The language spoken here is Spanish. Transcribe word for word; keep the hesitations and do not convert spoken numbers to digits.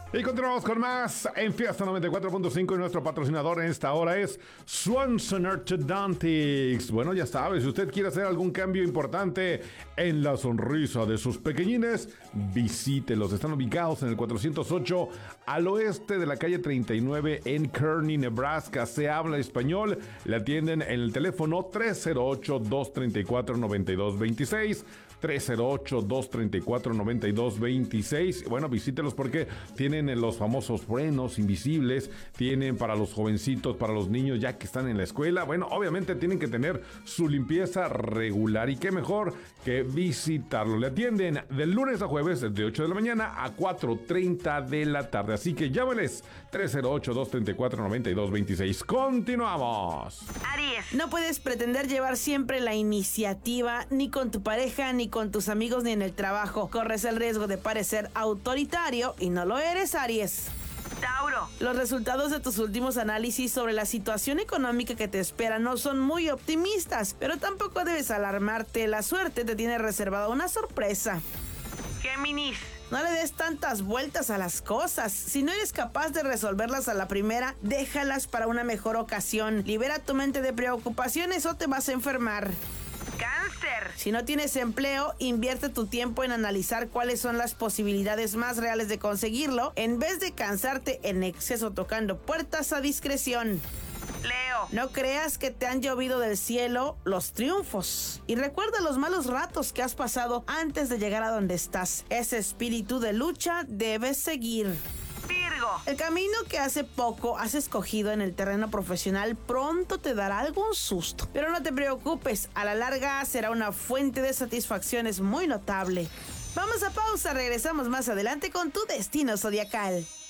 Y continuamos con más en Fiesta noventa y cuatro punto cinco y nuestro patrocinador en esta hora es Swanson Orthodontics. Bueno, ya sabes, si usted quiere hacer algún cambio importante en la sonrisa de sus pequeñines, visítelos. Están ubicados en el cuatrocientos ocho al oeste de la calle treinta y nueve en Kearney, Nebraska. Se habla español. Le atienden en el teléfono tres cero ocho, dos tres cuatro, nueve dos dos seis. tres cero ocho, dos tres cuatro, nueve dos dos seis. Bueno, visítelos porque tienen los famosos frenos invisibles, tienen para los jovencitos, para los niños ya que están en la escuela. Bueno, obviamente tienen que tener su limpieza regular y qué mejor que visitarlo. Le atienden de lunes a jueves de ocho de la mañana a cuatro treinta de la tarde. Así que llámenles tres cero ocho, dos tres cuatro, nueve dos dos seis. Continuamos. Aries, no puedes pretender llevar siempre la iniciativa ni con tu pareja, ni con tus amigos, ni en el trabajo. Corres el riesgo de parecer autoritario y no lo eres, Aries. Tauro, los resultados de tus últimos análisis sobre la situación económica que te espera no son muy optimistas, pero tampoco debes alarmarte. La suerte te tiene reservada una sorpresa. Géminis, no le des tantas vueltas a las cosas. Si no eres capaz de resolverlas a la primera, déjalas para una mejor ocasión. Libera tu mente de preocupaciones o te vas a enfermar. Cáncer, si no tienes empleo, invierte tu tiempo en analizar cuáles son las posibilidades más reales de conseguirlo, en vez de cansarte en exceso tocando puertas a discreción. Leo, no creas que te han llovido del cielo los triunfos. Y recuerda los malos ratos que has pasado antes de llegar a donde estás. Ese espíritu de lucha debes seguir. Virgo, el camino que hace poco has escogido en el terreno profesional pronto te dará algún susto. Pero no te preocupes, a la larga será una fuente de satisfacciones muy notable. Vamos a pausa, regresamos más adelante con tu destino zodiacal.